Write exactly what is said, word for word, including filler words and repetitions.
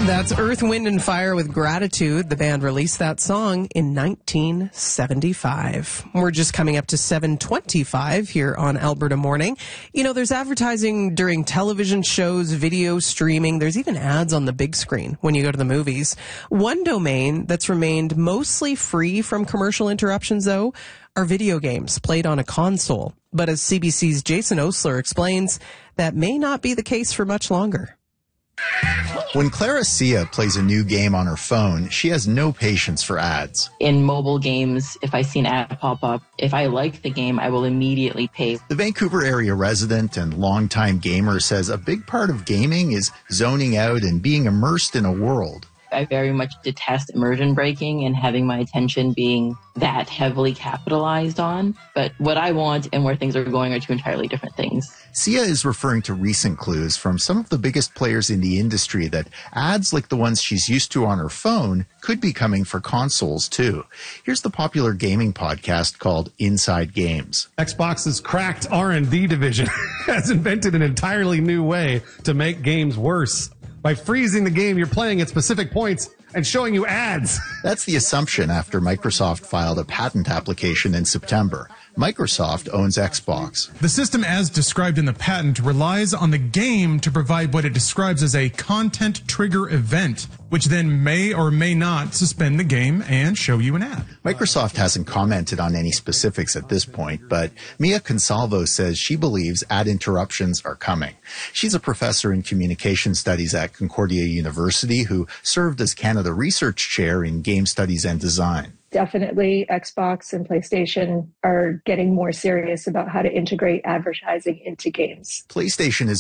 That's Earth, Wind and Fire with Gratitude. The band released that song in nineteen seventy-five. We're just coming up to seven twenty-five here on Alberta Morning. You know, there's advertising during television shows, video streaming. There's even ads on the big screen when you go to the movies. One domain that's remained mostly free from commercial interruptions, though, are video games played on a console. But as C B C's Jason Osler explains, that may not be the case for much longer. When Clara Sia plays a new game on her phone, she has no patience for ads. In mobile games, if I see an ad pop up, if I like the game, I will immediately pay. The Vancouver area resident and longtime gamer says a big part of gaming is zoning out and being immersed in a world. I very much detest immersion breaking and having my attention being that heavily capitalized on. But what I want and where things are going are two entirely different things. Sia is referring to recent clues from some of the biggest players in the industry that ads like the ones she's used to on her phone could be coming for consoles too. Here's the popular gaming podcast called Inside Games. Xbox's cracked R and D division has invented an entirely new way to make games worse. By freezing the game you're playing at specific points and showing you ads. That's the assumption after Microsoft filed a patent application in September. Microsoft owns Xbox. The system as described in the patent relies on the game to provide what it describes as a content trigger event, which then may or may not suspend the game and show you an ad. Microsoft hasn't commented on any specifics at this point, but Mia Consalvo says she believes ad interruptions are coming. She's a professor in communication studies at Concordia University who served as Canada Research Chair in Game Studies and Design. Definitely Xbox and PlayStation are getting more serious about how to integrate advertising into games. PlayStation is